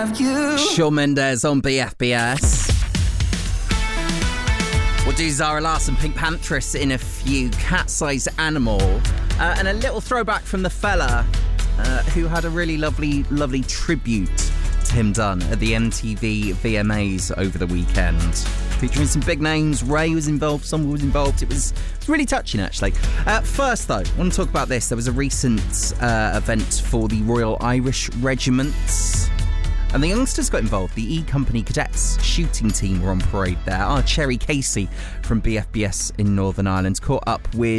have you. Shawn Mendes on BFBS. We'll do Zara Larsson, Pink Panthers in a few. Cat-Size Animal. And a little throwback from the fella who had a really lovely tribute to him done at the MTV VMAs over the weekend. Featuring some big names. Ray was involved, someone was involved. It was really touching, actually. First, though, I want to talk about this. There was a recent event for the Royal Irish Regiments. And the youngsters got involved. The E Company Cadets shooting team were on parade there. Cherry Casey from BFBS in Northern Ireland caught up with